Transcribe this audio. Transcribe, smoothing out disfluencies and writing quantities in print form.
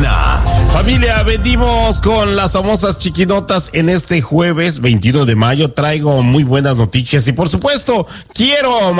semana. Familia, venimos con las famosas chiquinotas en este jueves 21 de mayo. Traigo muy buenas noticias y por supuesto quiero